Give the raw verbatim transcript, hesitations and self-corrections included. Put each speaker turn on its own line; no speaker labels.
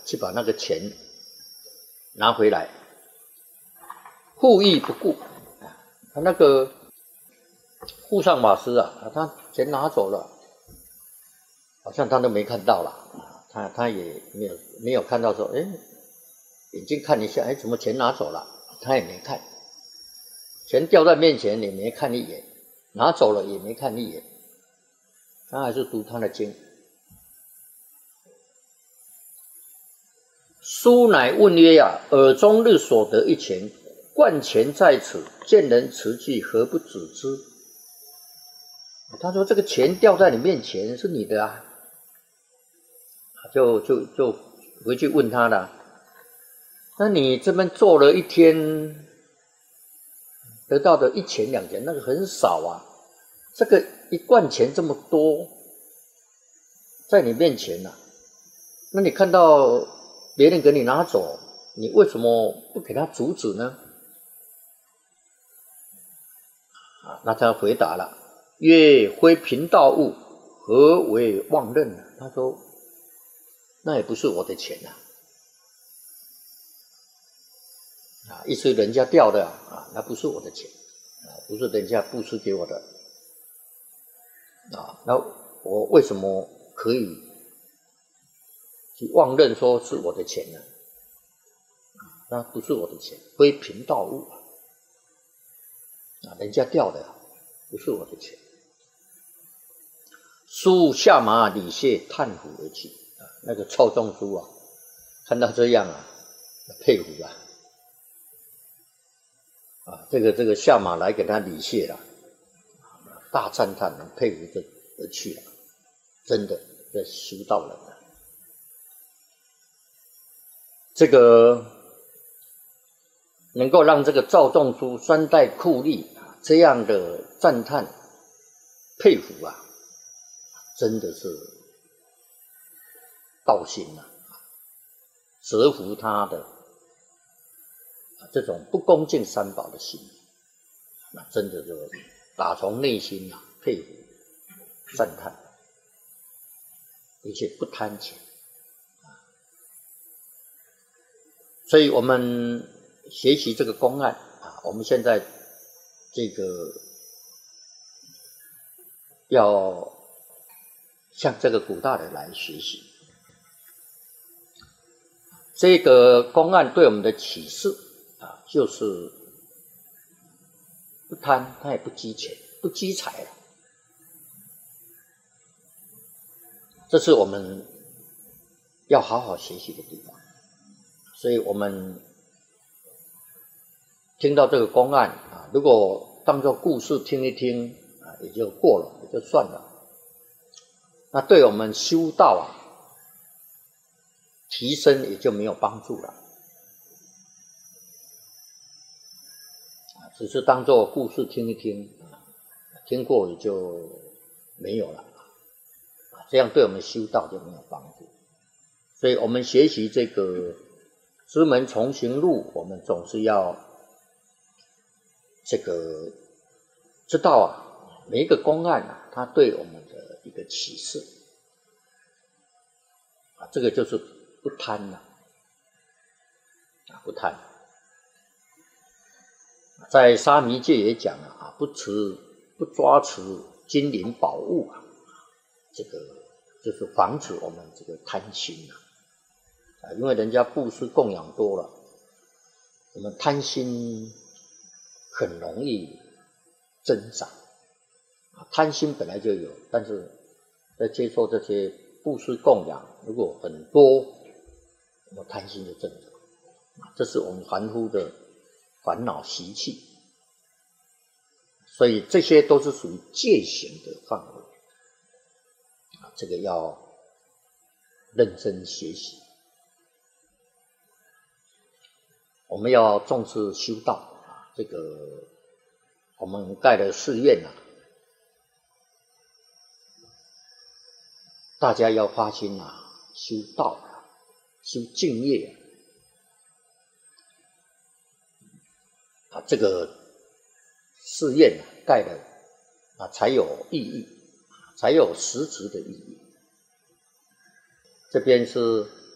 去把那个钱拿回来，护意不顾。他那个护上法师啊，他钱拿走了，好像他都没看到了，他他也没有没有看到说，哎，眼睛看一下，哎，怎么钱拿走了？他也没看，钱掉在面前也没看一眼，拿走了也没看一眼，他还是读他的经。书乃问曰啊，耳中日所得一钱，冠钱在此，见人持去，何不止之？他说这个钱掉在你面前是你的啊，就就就回去问他了。那你这边做了一天，得到的一钱两钱，那个很少啊。这个一贯钱这么多，在你面前啊，那你看到别人给你拿走，你为什么不给他阻止呢？啊，那他回答了，曰：非贫道物，何为妄任呢？他说，那也不是我的钱啊。啊，意思人家掉的啊，那不是我的钱啊，不是人家布施给我的啊，那我为什么可以去妄认说是我的钱呢？啊，那不是我的钱，非贫道物啊，人家掉的不是我的钱。书下马礼谢，叹服而去啊，那个曹仲书啊，看到这样啊，佩服啊。啊，这个这个下马来给他礼谢了，大赞叹，佩服着而去了，真的在修道人了。这个能够让这个赵仲书三代酷吏啊这样的赞叹佩服啊，真的是道心啊，折服他的这种不恭敬三宝的心，那真的就打从内心啊佩服赞叹，而且不贪钱。所以我们学习这个公案啊，我们现在这个要向这个古大人来学习。这个公案对我们的启示啊，就是不贪，他也不积钱，不积财了。这是我们要好好学习的地方。所以我们听到这个公案啊，如果当作故事听一听啊，也就过了，也就算了。那对我们修道啊，提升也就没有帮助了。只是当作故事听一听，听过也就没有了，这样对我们修道就没有帮助。所以我们学习这个知门重行路，我们总是要这个知道啊，每一个公案啊，它对我们的一个启示啊，这个就是不贪了啊，不贪。在沙弥戒也讲了啊，不持不抓持金银宝物啊，这个就是防止我们这个贪心啊。啊，因为人家布施供养多了，我们贪心很容易增长。啊，贪心本来就有，但是在接受这些布施供养，如果很多，我们贪心就增长。这是我们凡夫的烦恼习气，所以这些都是属于戒行的范围。啊，这个要认真学习。我们要重视修道啊，这个我们盖的寺院啊，大家要发心啊，修道啊，修净业啊，这个寺院啊盖的啊才有意义，才有实质的意义。这边是